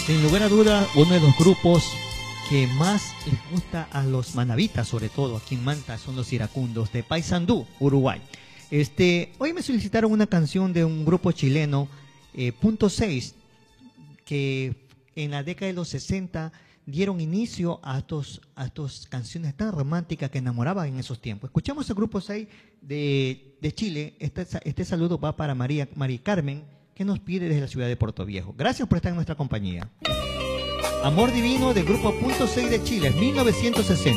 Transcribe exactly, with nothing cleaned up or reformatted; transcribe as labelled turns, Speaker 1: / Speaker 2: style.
Speaker 1: Sin lugar a duda, uno de los grupos que más les gusta a los manavitas, sobre todo aquí en Manta, son los iracundos de Paysandú, Uruguay. Este, hoy me solicitaron una canción de un grupo chileno, eh, Punto seis, que en la década de los sesenta dieron inicio a estos, a estas canciones tan románticas que enamoraban en esos tiempos. Escuchamos el grupo seis de, de Chile. Este, este saludo va para María, María Carmen, que nos pide desde la ciudad de Puerto Viejo. Gracias por estar en nuestra compañía. Amor Divino del grupo Punto seis de Chile, mil novecientos sesenta.